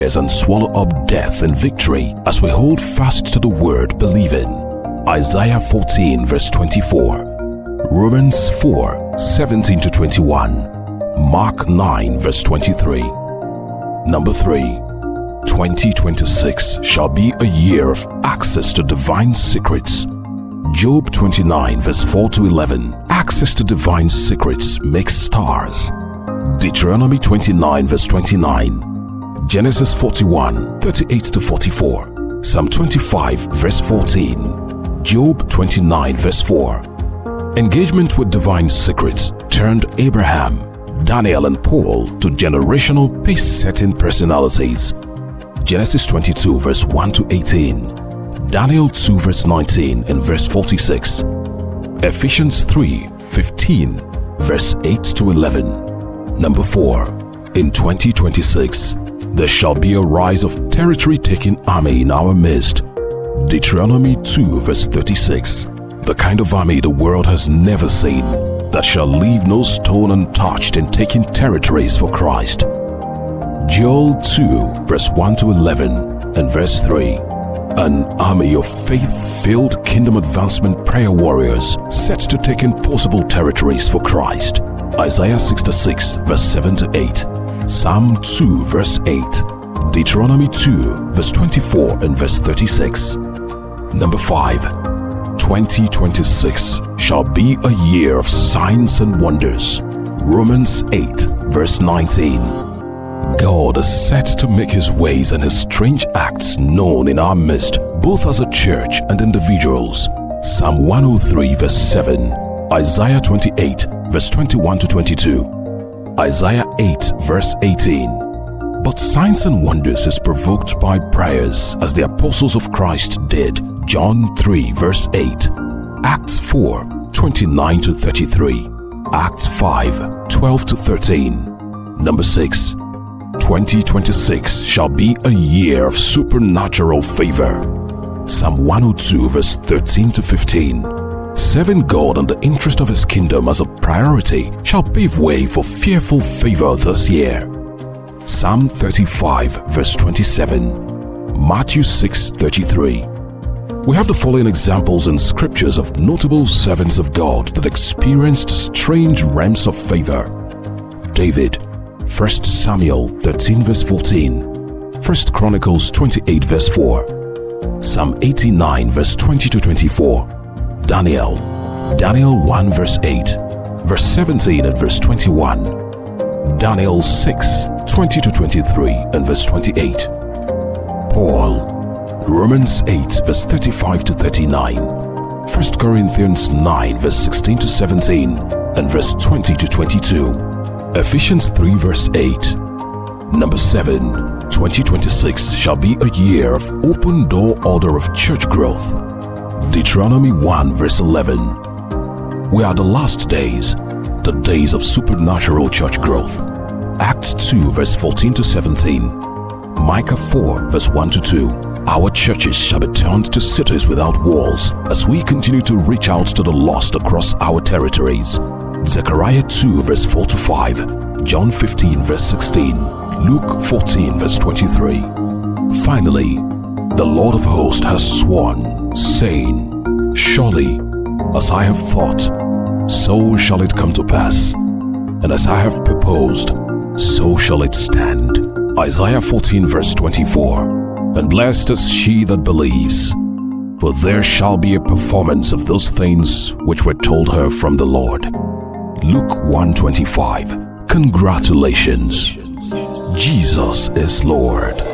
and swallow up death in victory as we hold fast to the word believing. Isaiah 14 verse 24. Romans 4, 17 to 21. Mark 9 verse 23. Number 3. 2026 shall be a year of access to divine secrets. Job 29 verse 4 to 11. Access to divine secrets makes stars. Deuteronomy 29 verse 29. Genesis 41, 38 to 44. Psalm 25 verse 14. Job 29 verse 4. Engagement with divine secrets turned Abraham, Daniel and Paul to generational pace-setting personalities. Genesis 22 verse 1 to 18. Daniel 2 verse 19 and verse 46. Ephesians 3, 15 verse 8 to 11. Number 4. In 2026, there shall be a rise of territory-taking army in our midst. Deuteronomy 2 verse 36. The kind of army the world has never seen, that shall leave no stone untouched in taking territories for Christ. Joel 2 verse 1 to 11 and verse 3. An army of faith-filled kingdom advancement prayer warriors set to take impossible territories for Christ. Isaiah 66 verse 7 to 8. Psalm 2 verse 8. Deuteronomy 2 verse 24 and verse 36. Number 5. 2026 shall be a year of signs and wonders. Romans 8 verse 19. God is set to make his ways and his strange acts known in our midst, both as a church and individuals. Psalm 103 verse 7. Isaiah 28 verse 21 to 22. Isaiah 8 verse 18. But signs and wonders is provoked by prayers, as the apostles of Christ did. John 3 verse 8. Acts 4 29 to 33. Acts 5 12 to 13. Number 6. 2026 shall be a year of supernatural favor. Psalm 102 verse 13 to 15. Serving God and the interest of his kingdom as a priority shall pave way for fearful favor this year. Psalm 35 verse 27. Matthew 6 33. We have the following examples in scriptures of notable servants of God that experienced strange realms of favor. David, 1 Samuel 13 verse 14. 1 Chronicles 28 verse 4. Psalm 89 verse 20 to 24. Daniel 1 verse 8, verse 17 and verse 21. Daniel 6 20 to 23 and verse 28. Paul, Romans 8 verse 35 to 39. 1 Corinthians 9 verse 16 to 17 and verse 20 to 22. Ephesians 3 verse 8. Number 7. 2026 shall be a year of open door order of church growth. Deuteronomy 1 verse 11. We are the last days, the days of supernatural church growth. Acts 2 verse 14 to 17. Micah 4 verse 1 to 2. Our churches shall be turned to cities without walls as we continue to reach out to the lost across our territories. Zechariah 2 verse 4 to 5. John 15 verse 16. Luke 14 verse 23. Finally, the Lord of hosts has sworn, saying, surely, as I have thought, so shall it come to pass, and as I have proposed, so shall it stand. Isaiah 14 verse 24. And blessed is she that believes, for there shall be a performance of those things which were told her from the Lord. Luke 1:25. Congratulations. Jesus is Lord.